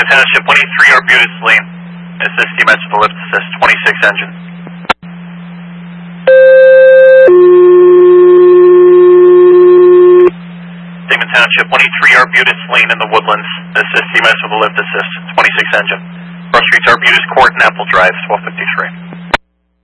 Damon Township, 183 Arbutus Lane. Assist EMS with the lift assist, 26 engine. Damon Township, 183 Arbutus Lane in the Woodlands. Assist EMS with the lift assist, 26 engine. Cross Streets, Arbutus Court, and Apple Drive, 1253.